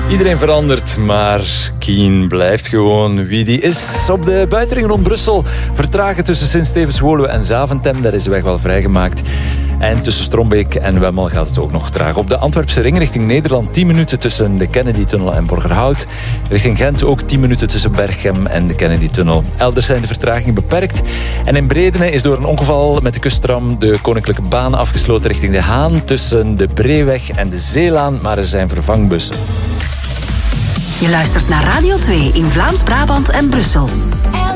Iedereen verandert, maar Kien blijft gewoon wie die is. Op de buitenring rond Brussel vertragen tussen Sint-Stevens-Woluwe en Zaventem. Daar is de weg wel vrijgemaakt. En tussen Strombeek en Wemmel gaat het ook nog traag. Op de Antwerpse ring richting Nederland 10 minuten tussen de Kennedy-tunnel en Borgerhout. Richting Gent ook 10 minuten tussen Berchem en de Kennedy-tunnel. Elders zijn de vertragingen beperkt. En in Bredene is door een ongeval met de kusttram de Koninklijke Baan afgesloten richting De Haan tussen de Breeweg en de Zeelaan. Maar er zijn vervangbussen. Je luistert naar Radio 2 in Vlaams-Brabant en Brussel.